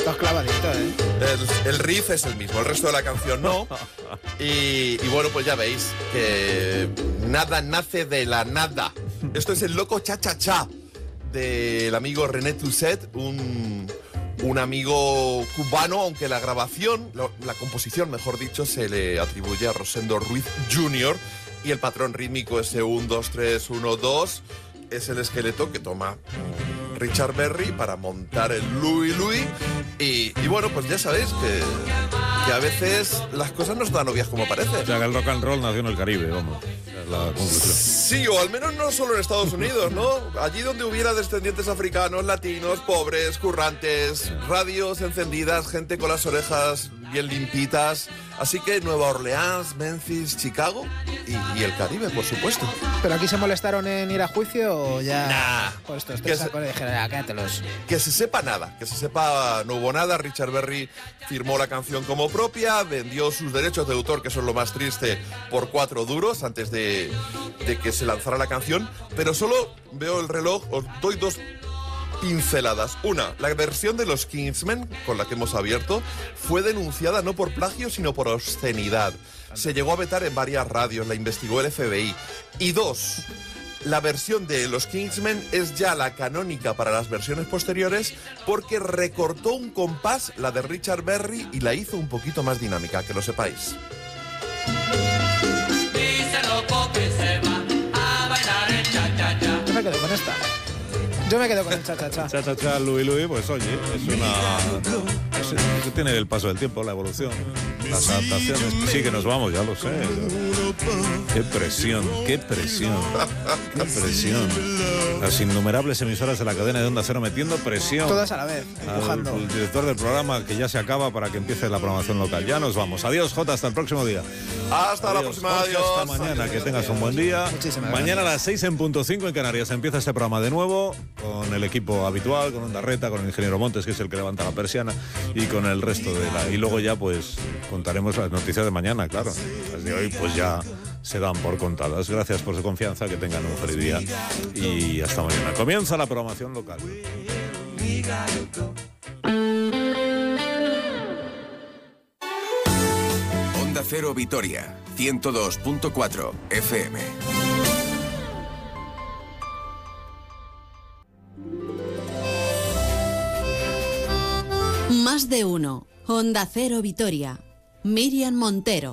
Estás clavadito, ¿eh? El riff es el mismo, el resto de la canción no. Y bueno, pues ya veis que nada nace de la nada. Esto es el loco cha-cha-cha del amigo René Toussaint, un amigo cubano, aunque la grabación, la composición, mejor dicho, se le atribuye a Rosendo Ruiz Jr. y el patrón rítmico ese 1, 2, 3, 1, 2 es el esqueleto que toma Richard Berry para montar el Louie Louie. Y bueno, pues ya sabéis que a veces las cosas no están obvias como parece. O sea, que el rock and roll nació en el Caribe, vamos. Es la conclusión. Sí, o al menos no solo en Estados Unidos, ¿no? Allí donde hubiera descendientes africanos, latinos, pobres, currantes, radios encendidas, gente con las orejas bien limpitas. Así que Nueva Orleans, Memphis, Chicago y el Caribe, por supuesto. ¿Pero aquí se molestaron en ir a juicio o ya...? Nah. Por esto sacos y dijeron, cállatelos. Que se sepa nada, que se sepa no hubo nada. Richard Berry firmó la canción como propia, vendió sus derechos de autor, que eso es lo más triste, por 4 duros antes de que se lanzara la canción. Pero solo veo el reloj, os doy 2 pinceladas. Una, la versión de los Kingsmen, con la que hemos abierto, fue denunciada no por plagio, sino por obscenidad. Se llegó a vetar en varias radios, la investigó el FBI. Y 2, la versión de los Kingsmen es ya la canónica para las versiones posteriores porque recortó un compás, la de Richard Berry, y la hizo un poquito más dinámica, que lo sepáis. Yo me quedo con esta. Yo me quedo con el cha-cha-cha. Cha-cha-cha, Louie Louie, pues oye, es que tiene el paso del tiempo, la evolución, las adaptaciones. Sí que nos vamos, ya lo sé. Qué presión, qué presión, qué presión. Las innumerables emisoras de la cadena de Onda Cero metiendo presión. Todas a la vez, empujando. El director del programa que ya se acaba para que empiece la programación local. Ya nos vamos. Adiós, Jota, hasta el próximo día. Hasta la próxima, Jorge, adiós. hasta mañana, que tengas un buen día. Muchísimas Mañana gracias. a las 6:05 en Canarias empieza este programa de nuevo, con el equipo habitual, con Onda Reta, con el ingeniero Montes, que es el que levanta la persiana, y con el resto de la... Y luego ya pues contaremos las noticias de mañana, claro. Las de hoy pues ya se dan por contadas. Gracias por su confianza, que tengan un feliz día y hasta mañana. Comienza la programación local. Onda Cero Vitoria, 102.4 FM. Más de uno. Onda Cero Vitoria. Miriam Montero.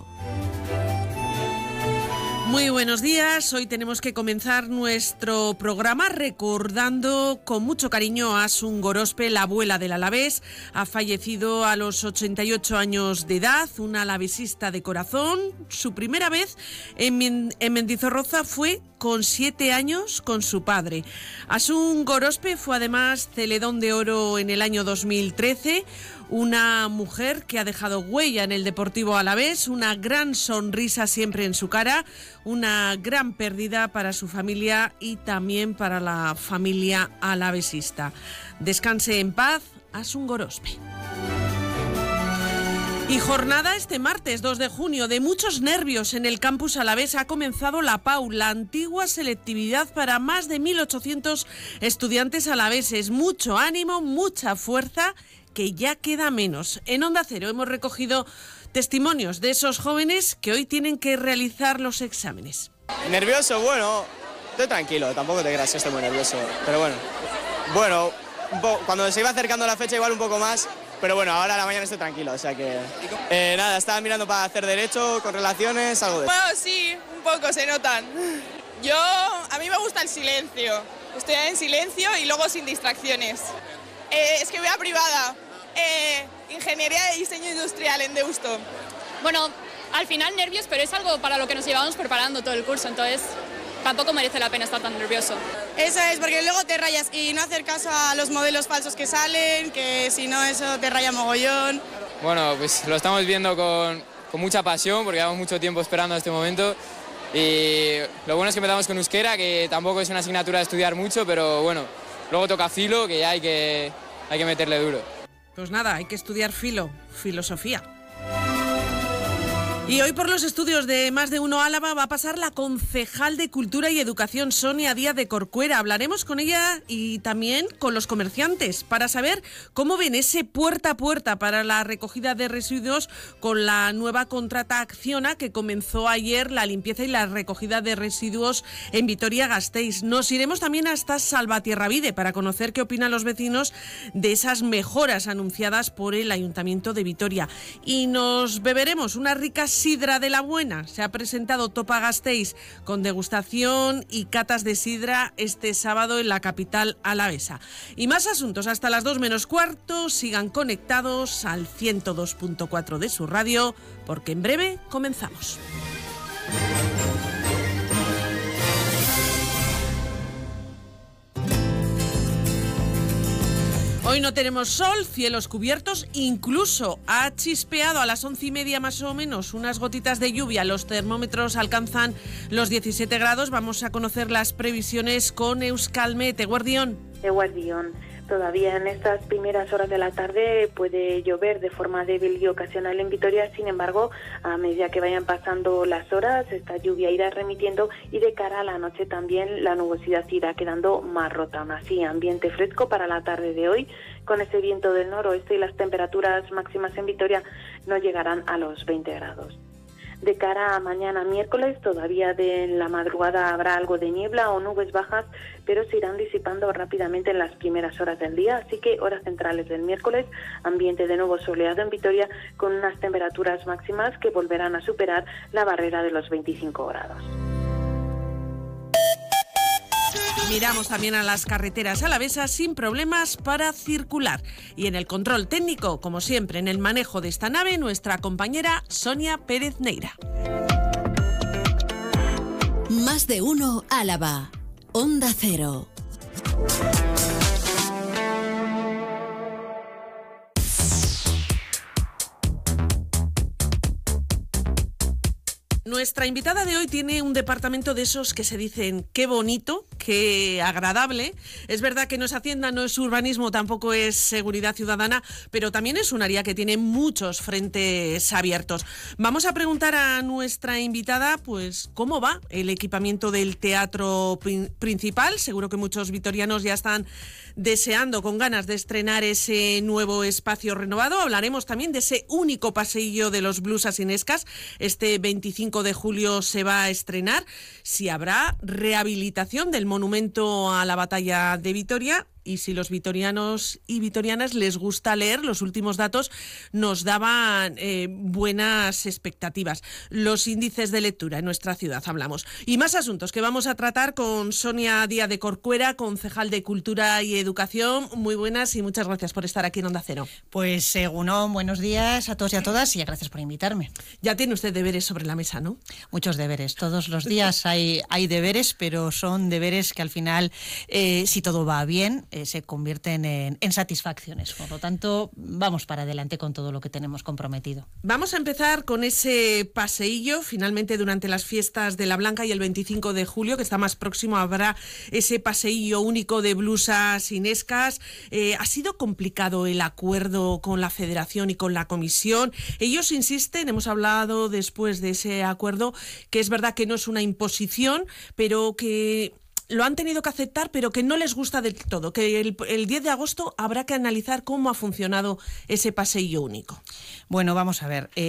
Muy buenos días. Hoy tenemos que comenzar nuestro programa recordando con mucho cariño a Asun Gorospe, la abuela del Alavés. Ha fallecido a los 88 años de edad, una alavesista de corazón. Su primera vez en Mendizorroza fue con 7 años con su padre. Asun Gorospe fue además Celedón de Oro en el año 2013. Una mujer que ha dejado huella en el Deportivo Alavés, una gran sonrisa siempre en su cara, una gran pérdida para su familia y también para la familia alavesista. Descanse en paz, Asun Gorospe. Y jornada este martes 2 de junio de muchos nervios en el campus alavés. Ha comenzado la PAU, la antigua selectividad para más de 1.800 estudiantes alaveses. Mucho ánimo, mucha fuerza, que ya queda menos. En Onda Cero hemos recogido testimonios de esos jóvenes que hoy tienen que realizar los exámenes. Nervioso, bueno, estoy tranquilo, tampoco te creas que estoy muy nervioso, pero bueno, cuando se iba acercando la fecha igual un poco más, pero bueno, ahora a la mañana estoy tranquilo, o sea que nada, estaba mirando para hacer derecho, con relaciones, algo de eso. Bueno, sí, un poco se notan. A mí me gusta el silencio, estudiar en silencio y luego sin distracciones. Es que voy a privada. Ingeniería de diseño industrial en Deusto. Bueno, al final nervios, pero es algo para lo que nos llevamos preparando todo el curso, entonces tampoco merece la pena estar tan nervioso. Eso es, porque luego te rayas y no hacer caso a los modelos falsos que salen, que si no eso te raya mogollón. Bueno, pues lo estamos viendo con mucha pasión, porque llevamos mucho tiempo esperando este momento. Y lo bueno es que empezamos con euskera, que tampoco es una asignatura de estudiar mucho, pero bueno, luego toca filo, que ya hay que meterle duro. Pues nada, hay que estudiar filosofía. Y hoy por los estudios de Más de Uno Álava va a pasar la concejal de Cultura y Educación, Sonia Díaz de Corcuera. Hablaremos con ella y también con los comerciantes para saber cómo ven ese puerta a puerta para la recogida de residuos con la nueva contrata Acciona que comenzó ayer la limpieza y la recogida de residuos en Vitoria-Gasteiz. Nos iremos también hasta Salvatierravide para conocer qué opinan los vecinos de esas mejoras anunciadas por el Ayuntamiento de Vitoria. Y nos beberemos una rica sidra de la buena. Se ha presentado Topa Gasteiz con degustación y catas de sidra este sábado en la capital alavesa. Y más asuntos hasta las 2 menos cuarto. Sigan conectados al 102.4 de su radio, porque en breve comenzamos. Hoy no tenemos sol, cielos cubiertos, incluso ha chispeado a las 11:30 más o menos unas gotitas de lluvia. Los termómetros alcanzan los 17 grados. Vamos a conocer las previsiones con Euskalmet. Eguardión. Todavía en estas primeras horas de la tarde puede llover de forma débil y ocasional en Vitoria. Sin embargo, a medida que vayan pasando las horas, esta lluvia irá remitiendo y de cara a la noche también la nubosidad irá quedando más rota. Aún así, ambiente fresco para la tarde de hoy, con ese viento del noroeste, y las temperaturas máximas en Vitoria no llegarán a los 20 grados. De cara a mañana miércoles, todavía de la madrugada habrá algo de niebla o nubes bajas, pero se irán disipando rápidamente en las primeras horas del día, así que horas centrales del miércoles, ambiente de nuevo soleado en Vitoria, con unas temperaturas máximas que volverán a superar la barrera de los 25 grados. Miramos también a las carreteras alavesas sin problemas para circular. Y en el control técnico, como siempre, en el manejo de esta nave, nuestra compañera Sonia Pérez Neira. Más de Uno Álava. Onda Cero. Nuestra invitada de hoy tiene un departamento de esos que se dicen qué bonito, qué agradable. Es verdad que no es Hacienda, no es urbanismo, tampoco es seguridad ciudadana, pero también es un área que tiene muchos frentes abiertos. Vamos a preguntar a nuestra invitada, pues, cómo va el equipamiento del teatro principal. Seguro que muchos vitorianos ya están deseando, con ganas de estrenar ese nuevo espacio renovado. Hablaremos también de ese único paseillo de los blusas inescas. Este 25 de julio se va a estrenar. Si habrá rehabilitación del monumento a la batalla de Vitoria. Y si los vitorianos y vitorianas les gusta leer, los últimos datos nos daban buenas expectativas. Los índices de lectura en nuestra ciudad hablamos. Y más asuntos que vamos a tratar con Sonia Díaz de Corcuera, concejal de Cultura y Educación. Muy buenas y muchas gracias por estar aquí en Onda Cero. Pues Egunon, buenos días a todos y a todas y gracias por invitarme. Ya tiene usted deberes sobre la mesa, ¿no? Muchos deberes. Todos los días hay deberes, pero son deberes que al final, si todo va bien, se convierten en satisfacciones. Por lo tanto, vamos para adelante con todo lo que tenemos comprometido. Vamos a empezar con ese paseillo. Finalmente, durante las fiestas de la Blanca y el 25 de julio, que está más próximo, habrá ese paseillo único de blusas inescas. Ha sido complicado el acuerdo con la Federación y con la Comisión. Ellos insisten, hemos hablado después de ese acuerdo, que es verdad que no es una imposición, pero que lo han tenido que aceptar, pero que no les gusta del todo, que el 10 de agosto habrá que analizar cómo ha funcionado ese paseillo único. Bueno, vamos a ver.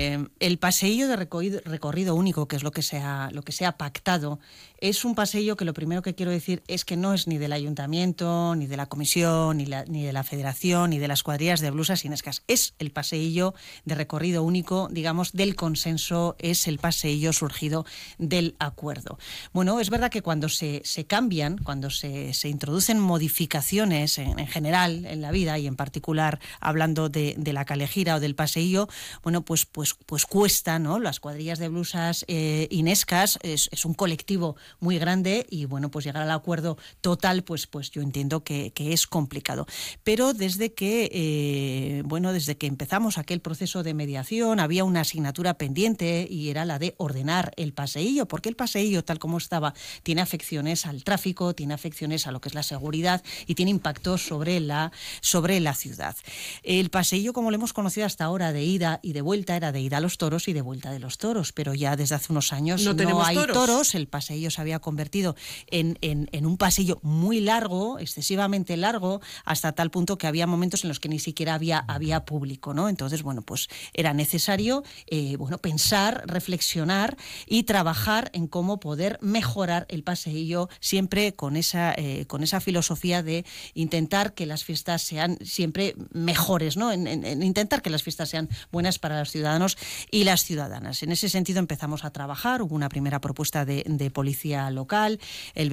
El paseillo de recorrido único, que es lo que se ha pactado, es un paseillo que lo primero que quiero decir es que no es ni del Ayuntamiento, ni de la Comisión, ni de la Federación, ni de las cuadrillas de blusas inescas. Es el paseillo de recorrido único, digamos, del consenso, es el paseillo surgido del acuerdo. Bueno, es verdad que cuando se cambian, cuando se introducen modificaciones en general en la vida y en particular hablando de la Calejira o del paseillo, bueno, pues cuesta, ¿no? Las cuadrillas de blusas inescas es un colectivo muy grande y bueno, pues llegar al acuerdo total, pues yo entiendo que es complicado. Pero desde que empezamos aquel proceso de mediación había una asignatura pendiente y era la de ordenar el paseillo, porque el paseillo tal como estaba tiene afecciones afecciones al tráfico, tiene afecciones a lo que es la seguridad y tiene impactos sobre la ciudad. El paseillo, como lo hemos conocido hasta ahora, de ida y de vuelta, era de ida a los toros y de vuelta de los toros, pero ya desde hace unos años no hay toros. El paseillo se había convertido en un pasillo muy largo, excesivamente largo, hasta tal punto que había momentos en los que ni siquiera había público, ¿no? Entonces, bueno, pues era necesario pensar, reflexionar y trabajar en cómo poder mejorar el paseillo, siempre con esa filosofía de intentar que las fiestas sean siempre mejores, ¿no? En intentar que las fiestas sean buenas para los ciudadanos y las ciudadanas. En ese sentido empezamos a trabajar, hubo una primera propuesta de policía local, el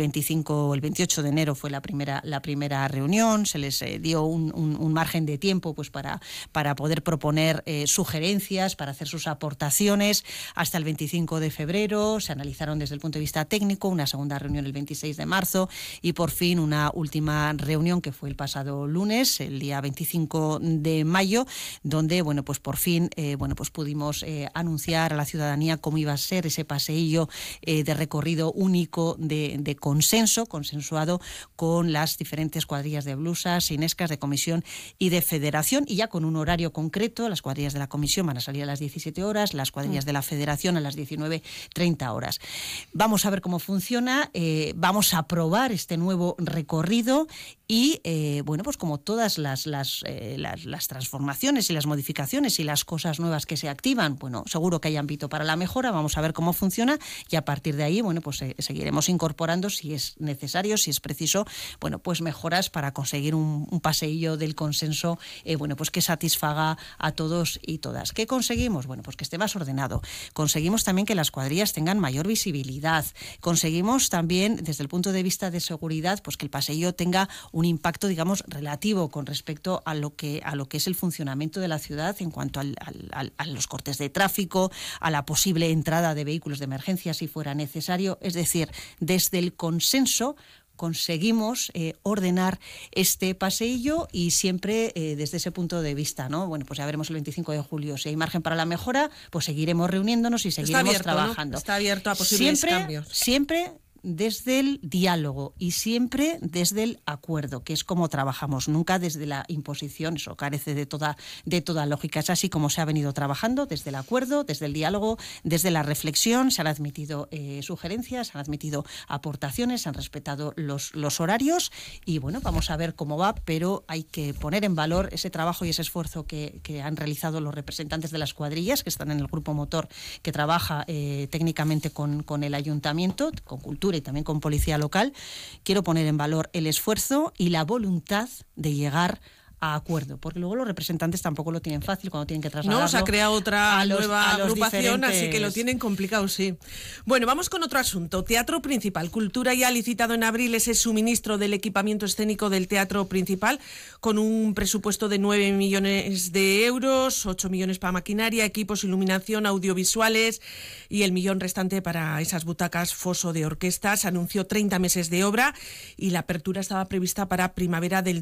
28 de enero fue la primera reunión, se les dio un margen de tiempo pues para poder proponer sugerencias, para hacer sus aportaciones. Hasta el 25 de febrero se analizaron desde el punto de vista técnico, una segunda reunión el 26 de marzo y por fin una última reunión que fue el pasado lunes, el día 25 de mayo, donde pues por fin pues pudimos anunciar a la ciudadanía cómo iba a ser ese paseillo de recorrido único de consensuado con las diferentes cuadrillas de blusas, inescas, de comisión y de federación, y ya con un horario concreto. Las cuadrillas de la comisión van a salir a las 17 horas, las cuadrillas de la federación a las 19:30 horas. Vamos a ver cómo funciona, vamos a probar este nuevo recorrido y, pues como todas las transformaciones y las modificaciones y las cosas nuevas que se activan, seguro que hay ámbito para la mejora. Vamos a ver cómo funciona y a partir de ahí, pues seguiremos incorporando, si es necesario, si es preciso, pues mejoras para conseguir un paseillo del consenso, pues que satisfaga a todos y todas. ¿Qué conseguimos? Pues que esté más ordenado. Conseguimos también que las cuadrillas tengan mayor visibilidad. Conseguimos también, desde el punto de vista de seguridad, pues que el paseillo tenga un impacto, digamos, relativo con respecto a lo que es el funcionamiento de la ciudad en cuanto a los cortes de tráfico, a la posible entrada de vehículos de emergencia si fuera necesario. Es decir, desde el consenso conseguimos ordenar este paseillo y siempre desde ese punto de vista, ¿no? Pues ya veremos el 25 de julio. Si hay margen para la mejora, pues seguiremos reuniéndonos y seguiremos trabajando. ¿No? Está abierto a posibles cambios. Siempre desde el diálogo y siempre desde el acuerdo, que es como trabajamos, nunca desde la imposición. Eso carece de toda lógica. Es así como se ha venido trabajando, desde el acuerdo, desde el diálogo, desde la reflexión. Se han admitido sugerencias, se han admitido aportaciones, se han respetado los horarios y vamos a ver cómo va, pero hay que poner en valor ese trabajo y ese esfuerzo que han realizado los representantes de las cuadrillas, que están en el grupo motor que trabaja técnicamente con el ayuntamiento, con cultura y también con policía local. Quiero poner en valor el esfuerzo y la voluntad de llegar a acuerdo, porque luego los representantes tampoco lo tienen fácil cuando tienen que trasladarlo. No, se ha creado otra nueva agrupación, diferentes... así que lo tienen complicado, sí. Bueno, vamos con otro asunto. Teatro Principal. Cultura ya ha licitado en abril ese suministro del equipamiento escénico del Teatro Principal con un presupuesto de 9 millones de euros, 8 millones para maquinaria, equipos, iluminación, audiovisuales y el millón restante para esas butacas foso de orquesta. Se anunció 30 meses de obra y la apertura estaba prevista para primavera del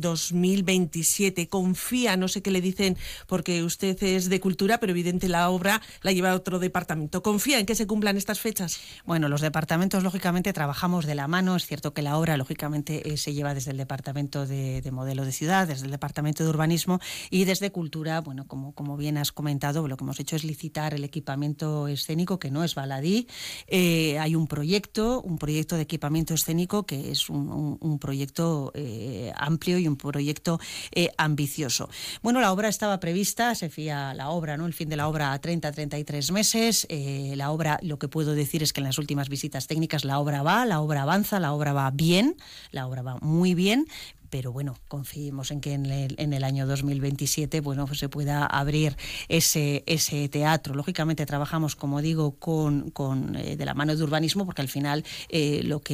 2027. Confía, no sé qué le dicen, porque usted es de cultura, pero evidente la obra la lleva otro departamento. ¿Confía en que se cumplan estas fechas? Bueno, los departamentos, lógicamente, trabajamos de la mano. Es cierto que la obra, lógicamente, se lleva desde el departamento de modelo de ciudad, desde el departamento de urbanismo y desde cultura. Como bien has comentado, lo que hemos hecho es licitar el equipamiento escénico, que no es baladí. Hay un proyecto de equipamiento escénico que es un proyecto amplio y un proyecto ambicioso. La obra estaba prevista, se fía la obra, ¿no? El fin de la obra a 33 meses. La obra, lo que puedo decir es que en las últimas visitas técnicas la obra avanza, la obra va bien, la obra va muy bien. Pero confiemos en que en el año 2027 pues se pueda abrir ese teatro. Lógicamente trabajamos, como digo, de la mano de urbanismo, porque al final lo que